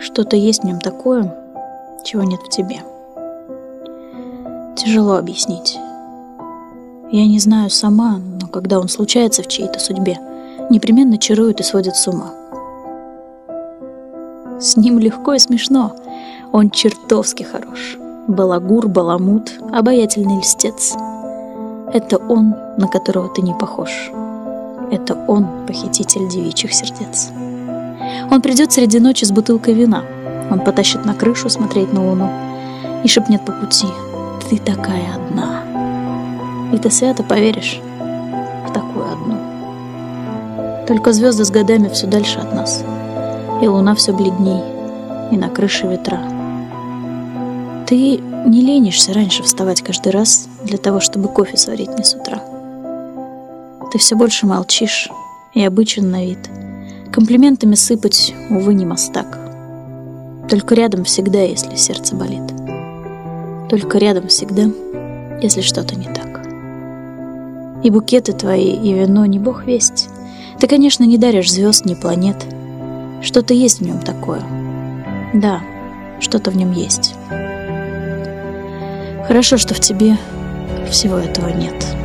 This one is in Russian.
Что-то есть в нем такое, чего нет в тебе. Тяжело объяснить. Я не знаю сама, но когда он случается в чьей-то судьбе, непременно чарует и сводит с ума. С ним легко и смешно. Он чертовски хорош. Балагур, баламут, обаятельный льстец. Это он, на которого ты не похож. Это он, похититель девичьих сердец. Он придет среди ночи с бутылкой вина. Он потащит на крышу смотреть на луну и шепнет по пути: «Ты такая одна». И ты свято поверишь в такую одну. Только звезды с годами все дальше от нас, и луна все бледней, и на крыше ветра. Ты не ленишься раньше вставать каждый раз для того, чтобы кофе сварить мне с утра. Ты все больше молчишь и обычен на вид. Комплиментами сыпать, увы, не мастак. Только рядом всегда, если сердце болит. Только рядом всегда, если что-то не так. И букеты твои, и вино не бог весть. Ты, конечно, не даришь звезд, ни планет. Что-то есть в нем такое. Да, что-то в нем есть. Хорошо, что в тебе всего этого нет.